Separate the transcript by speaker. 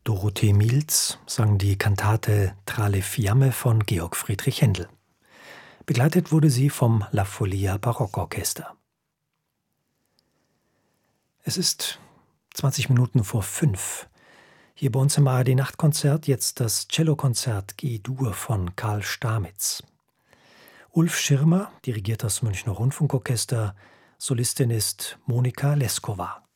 Speaker 1: Dorothee Mielz sang die Kantate Tra le fiamme von Georg Friedrich Händel. Begleitet wurde sie vom La Folia Barockorchester. Es ist 20 Minuten vor 5. Hier bei uns im ARD Nachtkonzert jetzt das Cellokonzert G-Dur von Karl Stamitz. Ulf Schirmer dirigiert das Münchner Rundfunkorchester, Solistin ist Monika Leskova.